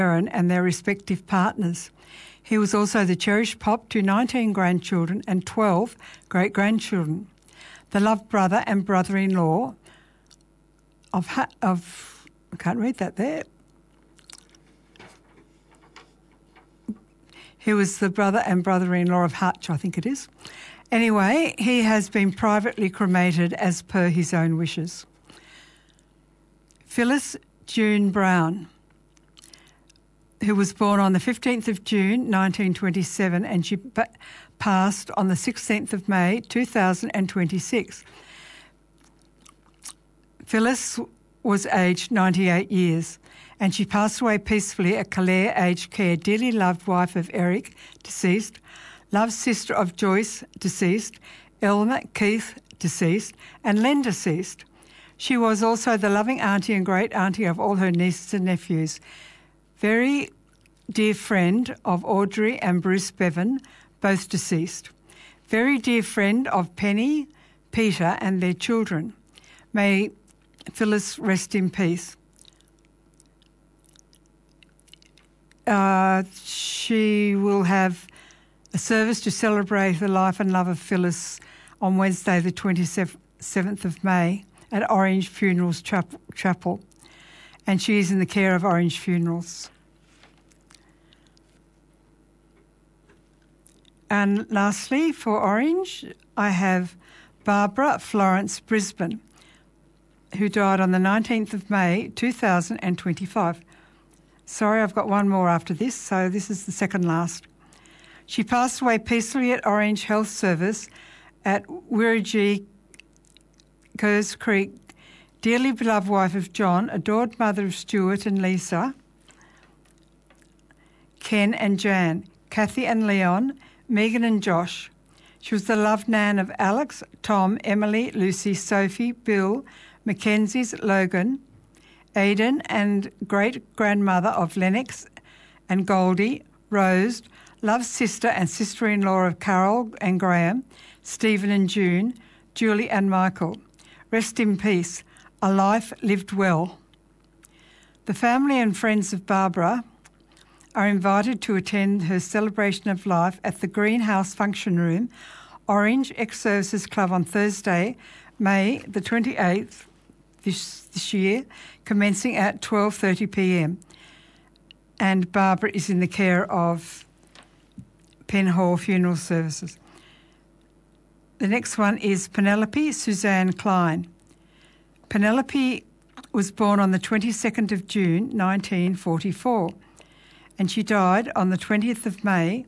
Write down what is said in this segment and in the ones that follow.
Aaron and their respective partners. He was also the cherished pop to 19 grandchildren and 12 great-grandchildren. The loved brother and brother-in-law of I can't read that there. He was the brother and brother-in-law of Hutch, I think it is. Anyway, he has been privately cremated as per his own wishes. Phyllis June Brown, who was born on the 15th of June 1927 and she passed on the 16th of May 2026. Phyllis was aged 98 years and she passed away peacefully at Calare Aged Care, dearly loved wife of Eric, deceased, loved sister of Joyce, deceased, Elmer Keith, deceased, and Len, deceased. She was also the loving auntie and great auntie of all her nieces and nephews. Very dear friend of Audrey and Bruce Bevan, both deceased. Very dear friend of Penny, Peter and their children. May Phyllis rest in peace. She will have a service to celebrate the life and love of Phyllis on Wednesday the 27th of May at Orange Funerals Chapel, and she is in the care of Orange Funerals. And lastly, for Orange, I have Barbara Florence Brisbane, who died on the 19th of May 2025. Sorry, I've got one more after this, so this is the second last. She passed away peacefully at Orange Health Service at Wirrajee, Kerrs Creek, dearly beloved wife of John, adored mother of Stuart and Lisa, Ken and Jan, Kathy and Leon, Megan and Josh. She was the loved nan of Alex, Tom, Emily, Lucy, Sophie, Bill, Mackenzie's Logan, Aidan, and great-grandmother of Lennox and Goldie, Rose, loved sister and sister-in-law of Carol and Graham, Stephen and June, Julie and Michael. Rest in peace, a life lived well. The family and friends of Barbara are invited to attend her celebration of life at the Greenhouse Function Room, Orange Ex-Services Club on Thursday, May the 28th this year, commencing at 12:30 p.m. And Barbara is in the care of Penhall Funeral Services. The next one is Penelope Suzanne Klein. Penelope was born on the 22nd of June 1944 and she died on the 20th of May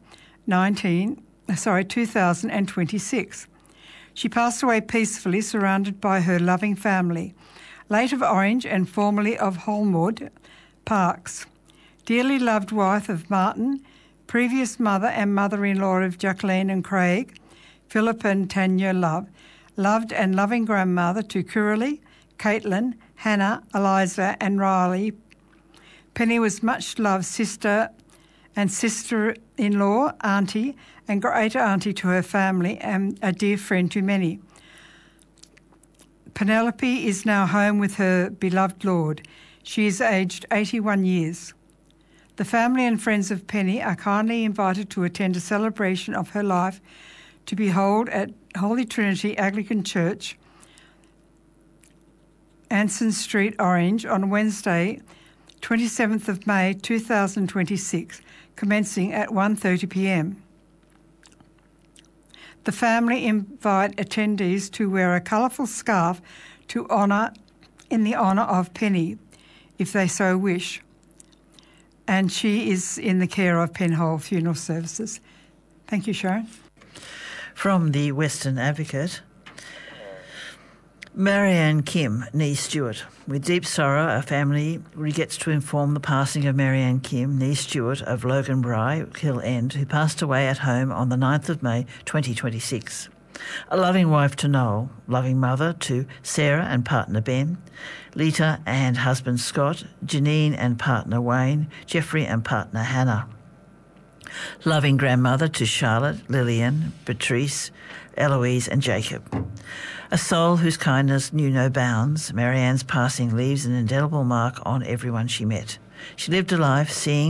2026. She passed away peacefully surrounded by her loving family, late of Orange and formerly of Holmwood Parks. Dearly loved wife of Martin, previous mother and mother-in-law of Jacqueline and Craig, Philip and Tanya Love, loved and loving grandmother to Curly, Caitlin, Hannah, Eliza and Riley. Penny was much loved sister and sister-in-law, auntie and great auntie to her family and a dear friend to many. Penelope is now home with her beloved Lord. She is aged 81 years. The family and friends of Penny are kindly invited to attend a celebration of her life to be held at Holy Trinity Anglican Church, Anson Street, Orange, on Wednesday, 27th of May 2026, commencing at 1:30 p.m. The family invite attendees to wear a colourful scarf in the honour of Penny, if they so wish. And she is in the care of Penhall Funeral Services. Thank you, Sharon. From the Western Advocate, Marianne Kim, nee Stewart. With deep sorrow, our family regrets to inform the passing of Marianne Kim, nee Stewart of Loganbri, Hill End, who passed away at home on the 9th of May 2026. A loving wife to Noel, loving mother to Sarah and partner Ben, Lita and husband Scott, Janine and partner Wayne, Jeffrey and partner Hannah. Loving grandmother to Charlotte, Lillian, Patrice, Eloise and Jacob. A soul whose kindness knew no bounds, Marianne's passing leaves an indelible mark on everyone she met. She lived a life seeing